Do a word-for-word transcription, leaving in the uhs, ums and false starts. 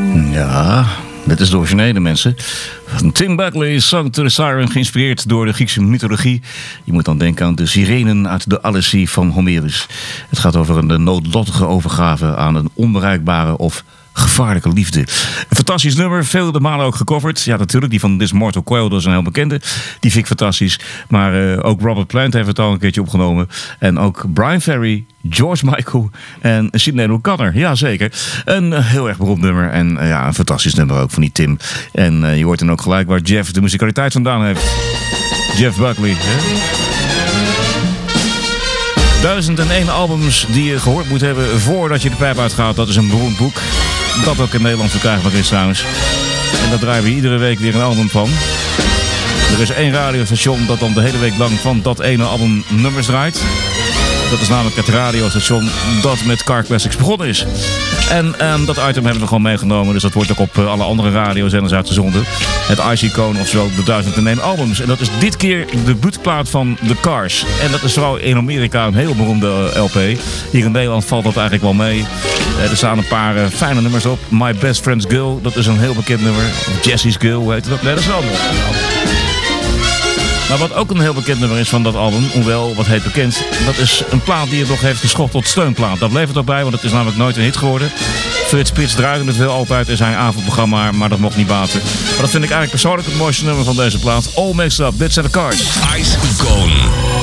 Ja, dit is de originele, mensen. Tim Buckley, Song to the Siren, geïnspireerd door de Griekse mythologie. Je moet dan denken aan de sirenen uit de Odyssee van Homerus. Het gaat over een noodlottige overgave aan een onbereikbare of gevaarlijke liefde. Een fantastisch nummer, vele malen ook gecoverd. Ja, natuurlijk, die van This Mortal Coil, dat is een heel bekende. Die vind ik fantastisch. Maar uh, ook Robert Plant heeft het al een keertje opgenomen. En ook Brian Ferry, George Michael en Sinead O'Connor. Jazeker. Een uh, heel erg beroemd nummer. En uh, ja, een fantastisch nummer ook van die Tim. En uh, je hoort dan ook gelijk waar Jeff de muzikaliteit vandaan heeft. Jeff Buckley. Hè? duizend en één albums die je gehoord moet hebben voordat je de pijp uitgaat. Dat is een beroemd boek. Dat ook in Nederland verkrijgbaar is trouwens. En daar draaien we iedere week weer een album van. Er is één radiostation dat dan de hele week lang van dat ene album nummers draait. Dat is namelijk het radiostation dat met Car Classics begonnen is. En um, dat item hebben we gewoon meegenomen. Dus dat wordt ook op uh, alle andere radiozenders uitgezonden. Het Icon of zo, de duizend en één albums. En dat is dit keer de debuutplaat van The Cars. En dat is vooral in Amerika een heel beroemde uh, L P. Hier in Nederland valt dat eigenlijk wel mee. Uh, er staan een paar uh, fijne nummers op. My Best Friend's Girl, dat is een heel bekend nummer. Jesse's Girl, hoe heet dat? Nee, dat is wel een Maar wat ook een heel bekend nummer is van dat album, hoewel wat heet bekend, dat is een plaat die het nog heeft geschopt tot steunplaat. Dat bleef het ook bij, want het is namelijk nooit een hit geworden. Frits Spits draaide het wel altijd in zijn avondprogramma, maar dat mocht niet baten. Maar dat vind ik eigenlijk persoonlijk het mooiste nummer van deze plaat. All Mixed Up, dit zijn de Cars. Ice Gone.